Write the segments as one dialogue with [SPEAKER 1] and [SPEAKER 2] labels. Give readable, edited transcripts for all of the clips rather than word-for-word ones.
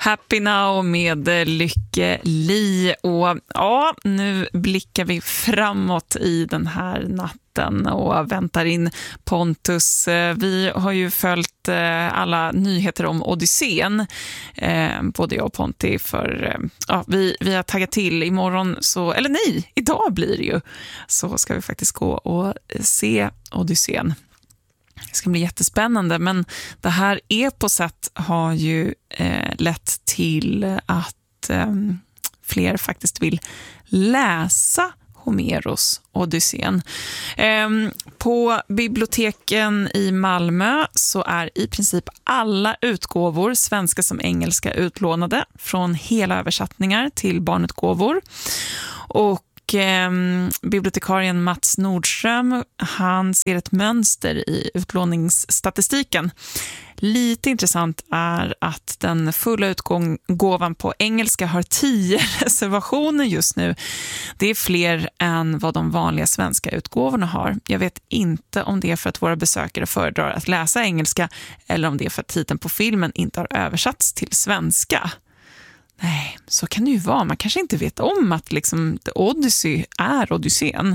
[SPEAKER 1] Happy Now med Lykke Li. Och ja, nu blickar vi framåt i den här natten och väntar in Pontus. Vi har ju följt alla nyheter om Odysseen, både jag och Ponti, för vi har taggat till imorgon, så, eller nej, idag blir det ju, så ska vi faktiskt gå och se Odysseen. Det ska bli jättespännande, men det här eposet har ju lett till att fler faktiskt vill läsa Homeros Odysseen. På biblioteken i Malmö så är i princip alla utgåvor, svenska som engelska, utlånade från hela översättningar till barnutgåvor. Och bibliotekarien Mats Nordström, han ser ett mönster i utlåningsstatistiken. Lite intressant är att den fulla utgåvan på engelska har 10 reservationer just nu. Det är fler än vad de vanliga svenska utgåvorna har. Jag vet inte om det är för att våra besökare föredrar att läsa engelska eller om det är för att titeln på filmen inte har översatts till svenska. Nej, så kan det ju vara. Man kanske inte vet om att liksom The Odyssey är Odysseen.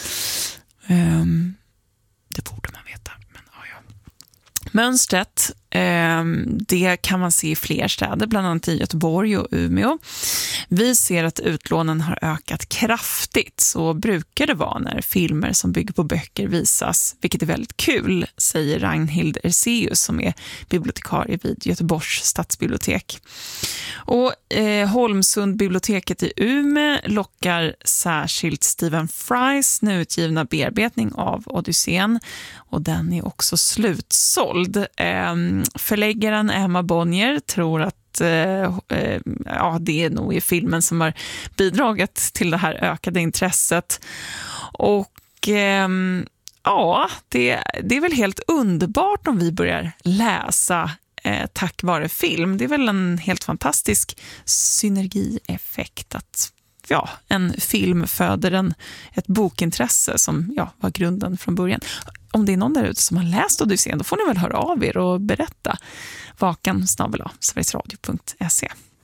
[SPEAKER 1] Det borde man veta, men ja. Mönstret, det kan man se i fler städer, bland annat i Göteborg och Umeå. Vi ser att utlånen har ökat kraftigt, så brukar det vara när filmer som bygger på böcker visas, vilket är väldigt kul, säger Ragnhild Erseus som är bibliotekarie vid Göteborgs stadsbibliotek. Och Holmsund-biblioteket i Umeå lockar särskilt Stephen Frys nyutgivna bearbetning av Odysseen, och den är också slutsåld. Förläggaren Emma Bonnier tror att det är nog i filmen som har bidragit till det här ökade intresset. Och det är väl helt underbart om vi börjar läsa tack vare film. Det är väl en helt fantastisk synergieffekt att en film föder ett bokintresse som var grunden från början. Om det är någon där ute som har läst Odysseen, då får ni väl höra av er och berätta. vakan@sverigesradio.se